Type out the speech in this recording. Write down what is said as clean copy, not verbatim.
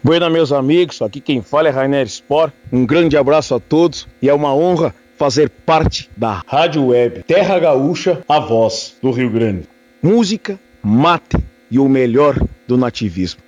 Buena, meus amigos, aqui quem fala é Rainer Sport. Um grande abraço a todos e é uma honra fazer parte da Rádio Web Terra Gaúcha, a voz do Rio Grande. Música, mate e o melhor do nativismo.